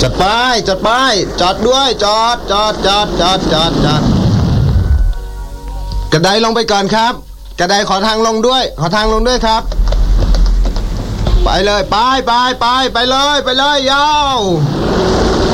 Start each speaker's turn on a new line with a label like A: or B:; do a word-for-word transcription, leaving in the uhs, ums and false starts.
A: ดป้ายจอดป้ายจอดด้วยจอดจอดจอดจอดจอดจอดกระไดลงไปก่อนครับกระไดขอทางลงด้วยขอทางลงด้วยครับไปเลยไปไปไปไปเลยไปเลยยาว